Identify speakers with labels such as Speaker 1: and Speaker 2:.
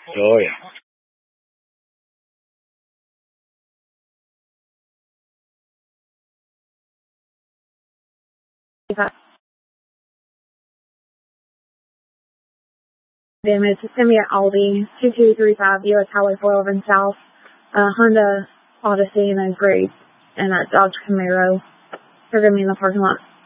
Speaker 1: Oh yeah.
Speaker 2: It's going to be at Aldi, 2235 US Highway 411 South, Honda Odyssey and a Grape, and a Dodge Camaro. They're going to be in the parking lot.